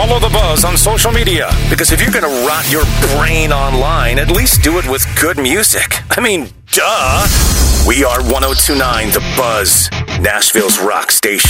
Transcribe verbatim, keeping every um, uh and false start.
Follow The Buzz on social media, because if you're going to rot your brain online, at least do it with good music. I mean, duh. We are one oh two point nine The Buzz, Nashville's rock station.